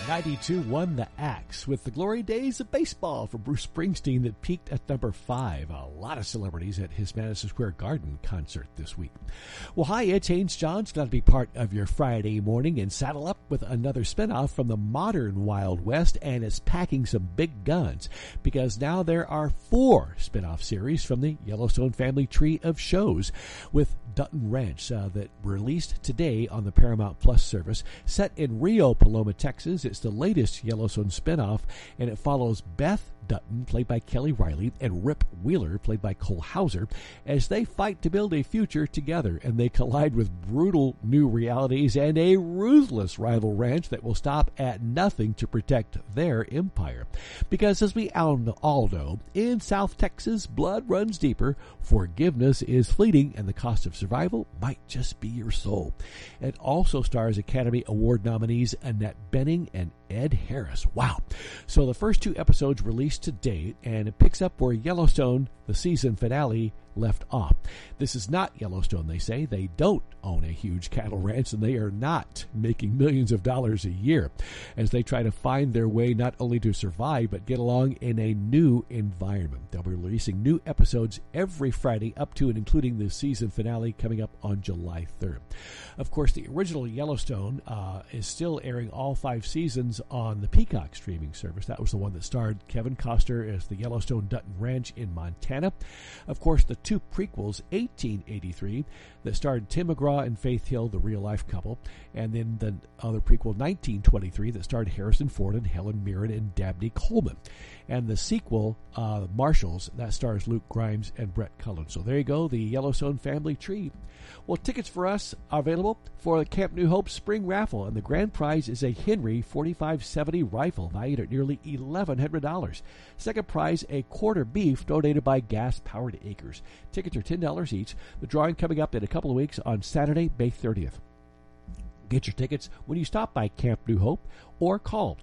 92.1 The Axe with the glory days of baseball for Bruce Springsteen that peaked at number 5. A lot of celebrities at his Madison Square Garden concert this week. Well, hi, it's Haynes Johns. Glad to be part of your Friday morning and saddle up with another spinoff from the modern Wild West, and it's packing some big guns because now there are 4 spinoff series from the Yellowstone family tree of shows with Dutton Ranch that released today on the Paramount Plus service. Set in Rio Paloma, Texas, it's the latest Yellowstone spinoff, and it follows Beth Dutton, played by Kelly Riley, and Rip Wheeler, played by Cole Hauser, as they fight to build a future together, and they collide with brutal new realities and a ruthless rival ranch that will stop at nothing to protect their empire. Because as we all know, in South Texas, blood runs deeper, forgiveness is fleeting, and the cost of survival might just be your soul. It also stars Academy Award nominees Annette Bening and Ed Harris. Wow. So the first 2 episodes released to date, and it picks up where Yellowstone, the season finale, left off. This is not Yellowstone, they say. They don't own a huge cattle ranch, and they are not making millions of dollars a year as they try to find their way not only to survive, but get along in a new environment. They'll be releasing new episodes every Friday up to and including the season finale coming up on July 3rd. Of course, the original Yellowstone is still airing all 5 seasons on the Peacock streaming service. That was the one that starred Kevin Costner as the Yellowstone Dutton Ranch in Montana. Of course, the 2 prequels, 1883, that starred Tim McGraw and Faith Hill, the real-life couple, and then the other prequel, 1923, that starred Harrison Ford and Helen Mirren and Dabney Coleman. And the sequel, Marshals, that stars Luke Grimes and Brett Cullen. So there you go, the Yellowstone family tree. Well, tickets for us are available for the Camp New Hope Spring Raffle, and the grand prize is a Henry 4570 rifle valued at nearly $1,100. Second prize, a quarter beef donated by Gas Powered Acres. Tickets are $10 each. The drawing coming up in a couple of weeks on Saturday, May 30th. Get your tickets when you stop by Camp New Hope or call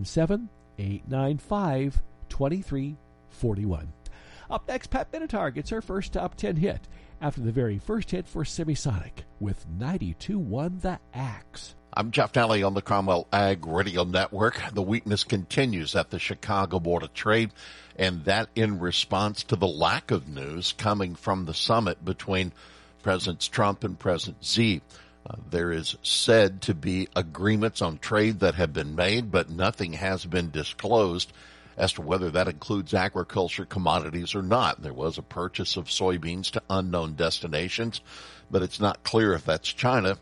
217-895-2341. Up next, Pat Benatar gets her first top 10 hit after the very first hit for Semisonic with 92.1 The Axe. I'm Jeff Nally on the Cromwell Ag Radio Network. The weakness continues at the Chicago Board of Trade, and that in response to the lack of news coming from the summit between Presidents Trump and President Xi. There is said to be agreements on trade that have been made, but nothing has been disclosed as to whether that includes agriculture commodities or not. There was a purchase of soybeans to unknown destinations, but it's not clear if that's China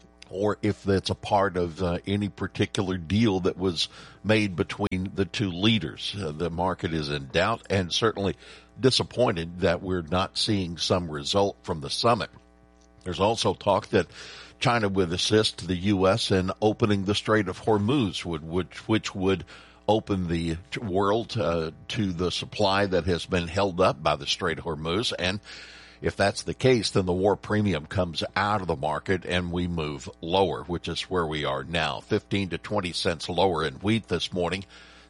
or if that's a part of any particular deal that was made between the 2 leaders. The market is in doubt and certainly disappointed that we're not seeing some result from the summit. There's also talk that China would assist the U.S. in opening the Strait of Hormuz, which would open the world to the supply that has been held up by the Strait of Hormuz. And if that's the case, then the war premium comes out of the market and we move lower, which is where we are now. 15 to 20 cents lower in wheat this morning,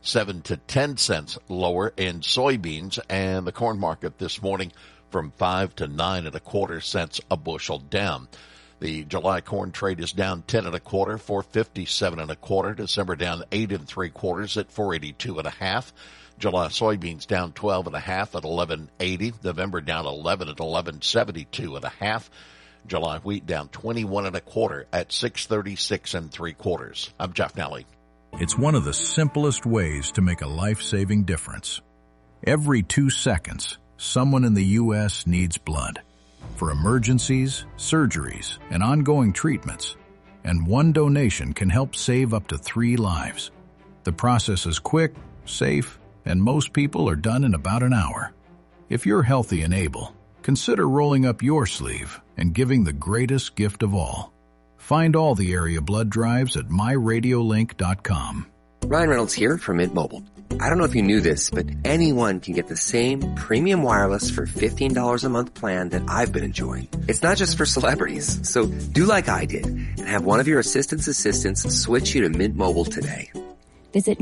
7 to 10 cents lower in soybeans, and the corn market this morning from 5 to 9 1/4 cents a bushel down. The July corn trade is down 10 1/4, 457 1/4. December down 8 3/4 at 482 1/2. July soybeans down 12 1/2 at 1180. November down 11 at 1172 1/2. July wheat down 21 1/4 at 636 3/4. I'm Jeff Nally. It's one of the simplest ways to make a life-saving difference. Every 2 seconds, someone in the U.S. needs blood. For emergencies, surgeries, and ongoing treatments, and one donation can help save up to 3 lives. The process is quick, safe, and most people are done in about an hour. If you're healthy and able, consider rolling up your sleeve and giving the greatest gift of all. Find all the area blood drives at myradiolink.com. Ryan Reynolds here from Mint Mobile. I don't know if you knew this, but anyone can get the same premium wireless for $15 a month plan that I've been enjoying. It's not just for celebrities. So do like I did and have one of your assistants switch you to Mint Mobile today. Visit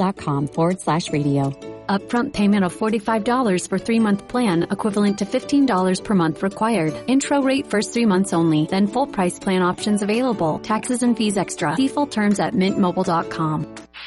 mintmobile.com/radio. Upfront payment of $45 for 3-month plan, equivalent to $15 per month required. Intro rate first 3 months only, then full price plan options available. Taxes and fees extra. See full terms at mintmobile.com.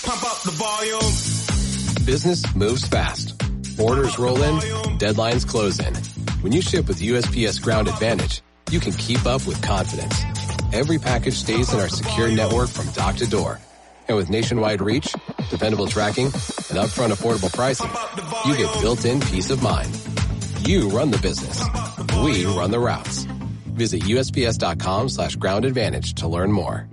Pump up the volume. Business moves fast. Orders roll in, deadlines close in. When you ship with USPS Ground Advantage, you can keep up with confidence. Every package stays in our secure network from dock to door. And with nationwide reach, dependable tracking, and upfront affordable pricing, you get built-in peace of mind. You run the business. We run the routes. Visit USPS.com/Ground Advantage to learn more.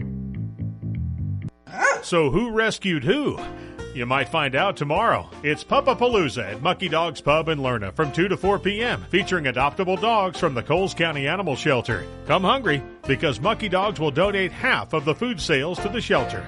So who rescued who? You might find out tomorrow. It's Puppapalooza at Mucky Dogs Pub in Lerna from 2 to 4 p.m. featuring adoptable dogs from the Coles County Animal Shelter. Come hungry because Mucky Dogs will donate half of the food sales to the shelter.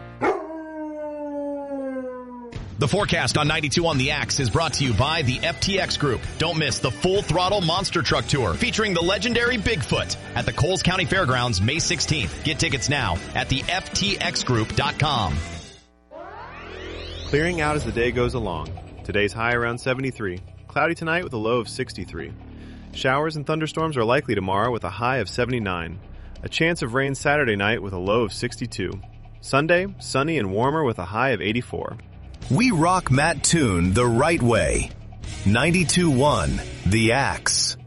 The forecast on 92 on the Axe is brought to you by the FTX Group. Don't miss the Full Throttle Monster Truck Tour featuring the legendary Bigfoot at the Coles County Fairgrounds May 16th. Get tickets now at the FTXgroup.com. Clearing out as the day goes along. Today's high around 73. Cloudy tonight with a low of 63. Showers and thunderstorms are likely tomorrow with a high of 79. A chance of rain Saturday night with a low of 62. Sunday, sunny and warmer with a high of 84. We rock Matt Toon the right way. 92.1 The Axe.